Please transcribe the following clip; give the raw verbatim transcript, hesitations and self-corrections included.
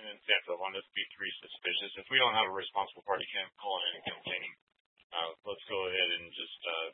and then Santa on this B three suspicious. If we don't have a responsible party cam calling in and complaining, uh, let's go ahead and just uh,